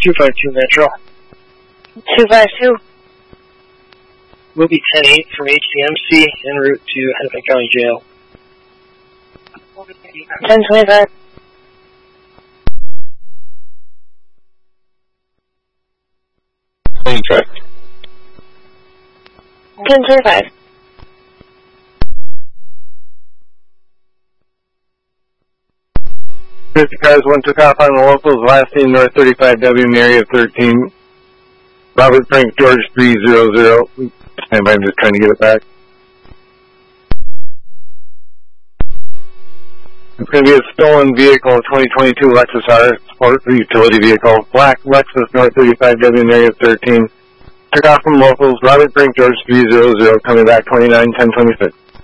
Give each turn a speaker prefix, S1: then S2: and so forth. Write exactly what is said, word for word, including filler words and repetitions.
S1: two five two Metro.
S2: two five two.
S1: Will be ten eight from H C M C en route to Hennepin County Jail.
S2: ten twenty-five.
S3: Plane track.
S2: ten twenty-five.
S4: fifty cars, one took off on the locals, last seen North thirty-five W, Mary of thirteen. Robert Frank George three zero zero. And I'm just trying to get it back. It's going to be a stolen vehicle, a twenty twenty-two Lexus R Sport utility vehicle. Black Lexus North thirty-five W, Mary of thirteen. Took off from locals, Robert Frank George three zero zero, coming back twenty-nine ten twenty-six.